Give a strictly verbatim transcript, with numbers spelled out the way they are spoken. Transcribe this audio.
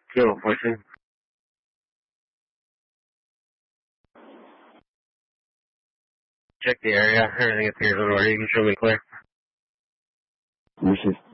Kilo fourteen. Check the area. Everything appears in order. You can show me clear. Wishes.